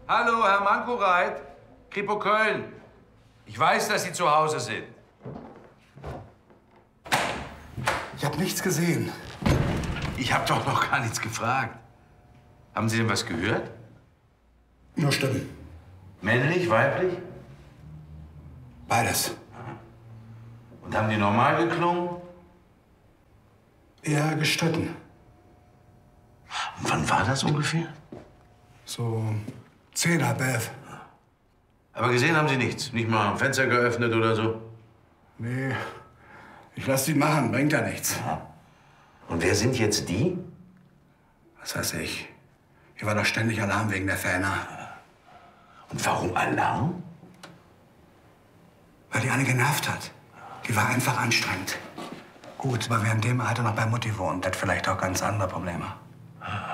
Hallo, Herr Mankoreit. Kripo Köln. Ich weiß, dass Sie zu Hause sind. Ich habe nichts gesehen. Ich habe doch noch gar nichts gefragt. Haben Sie denn was gehört? Nur Stimmen. Männlich, weiblich? Beides. Und haben die normal geklungen? Eher gestritten. Und wann war das ungefähr? So 10, halb 11. Aber gesehen haben Sie nichts? Nicht mal ein Fenster geöffnet oder so? Nee, ich lass die machen, bringt ja nichts. Und wer sind jetzt die? Was weiß ich. Hier war doch ständig Alarm wegen der Fähner. Und warum Alarm? Weil die eine genervt hat. Die war einfach anstrengend. Gut, weil wir in dem Alter noch bei Mutti wohnen. Das hat vielleicht auch ganz andere Probleme.